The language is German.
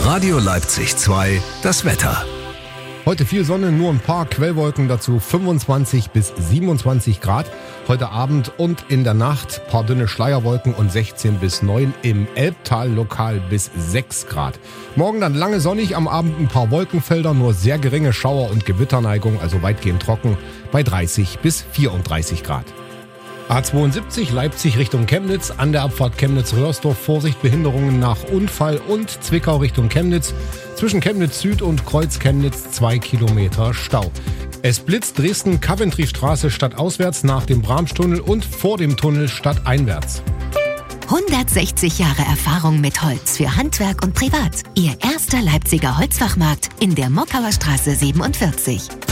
Radio Leipzig 2, das Wetter. Heute viel Sonne, nur ein paar Quellwolken, dazu 25 bis 27 Grad. Heute Abend und in der Nacht paar dünne Schleierwolken und 16 bis 9, im Elbtal lokal bis 6 Grad. Morgen dann lange sonnig, am Abend ein paar Wolkenfelder, nur sehr geringe Schauer- und Gewitterneigung, also weitgehend trocken, bei 30 bis 34 Grad. A72 Leipzig Richtung Chemnitz, an der Abfahrt Chemnitz-Röhrsdorf Vorsicht, Behinderungen nach Unfall, und Zwickau Richtung Chemnitz, zwischen Chemnitz Süd und Kreuz Chemnitz 2 Kilometer Stau. Es blitzt Dresden-Coventry-Straße stadtauswärts nach dem Bramstunnel und vor dem Tunnel stadteinwärts. 160 Jahre Erfahrung mit Holz für Handwerk und Privat. Ihr erster Leipziger Holzfachmarkt in der Mockauer Straße 47.